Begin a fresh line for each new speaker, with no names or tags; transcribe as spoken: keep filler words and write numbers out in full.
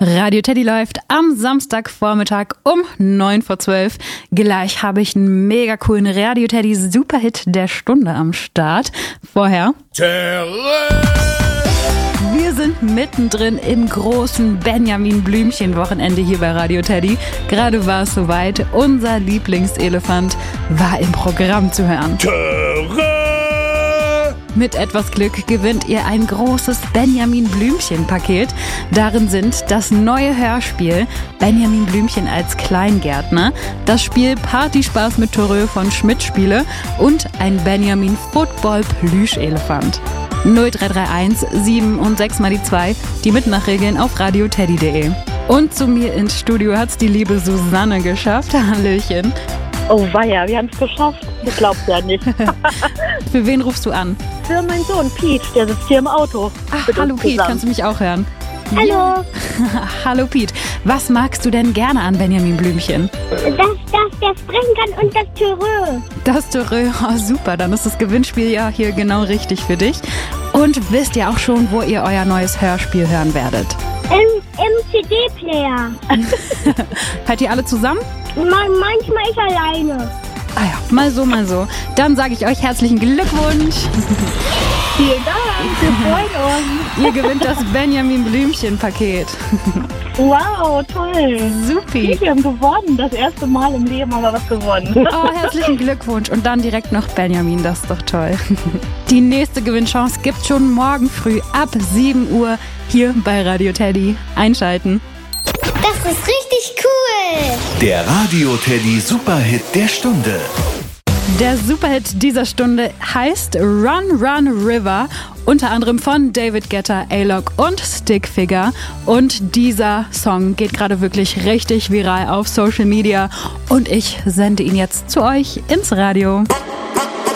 Radio Teddy läuft am Samstagvormittag um neun vor zwölf. Gleich habe ich einen mega coolen Radio Teddy Superhit der Stunde am Start. Vorher
Terrain!
Wir sind mittendrin im großen Benjamin Blümchen Wochenende hier bei Radio Teddy. Gerade war es soweit. Unser Lieblingselefant war im Programm zu hören.
Terrain!
Mit etwas Glück gewinnt ihr ein großes Benjamin Blümchen-Paket. Darin sind das neue Hörspiel Benjamin Blümchen als Kleingärtner, das Spiel Partyspaß mit Torö von Schmidt-Spiele und ein Benjamin Football-Plüschelefant. null drei drei eins sieben und sechs mal die zwei, die Mitmachregeln auf radioteddy punkt de. Und zu mir ins Studio hat's die liebe Susanne geschafft. Hallöchen.
Oh weia, wir haben es geschafft. Ich glaub's ja nicht.
Für wen rufst du an?
Für meinen Sohn Pete, der sitzt hier im Auto.
Ach,
mit
hallo
uns
Pete,
zusammen.
kannst du mich auch hören?
Hallo,
Ja. Hallo Pete, was magst du denn gerne an Benjamin Blümchen?
dass, dass der sprechen kann und das Terrö.
Das Torö, oh, super, dann ist das Gewinnspiel ja hier genau richtig für dich. Und wisst ihr auch schon, wo ihr euer neues Hörspiel hören werdet?
Im, im C D-Player.
Hört ihr alle zusammen?
Man, manchmal ich alleine.
Ah ja, mal so, mal so. Dann sage ich euch herzlichen Glückwunsch.
Vielen Dank, wir freuen uns.
Ihr gewinnt das Benjamin Blümchen-Paket.
Wow, toll.
Supi.
Wir haben gewonnen, das erste Mal im Leben haben wir was gewonnen.
Oh, herzlichen Glückwunsch. Und dann direkt noch Benjamin, das ist doch toll. Die nächste Gewinnchance gibt's schon morgen früh ab sieben Uhr hier bei Radio Teddy. Einschalten.
Das ist richtig cool.
Der Radio Teddy Superhit der Stunde.
Der Superhit dieser Stunde heißt Run Run River, unter anderem von David Guetta, A-Log und Stickfigure. Und dieser Song geht gerade wirklich richtig viral auf Social Media und ich sende ihn jetzt zu euch ins Radio.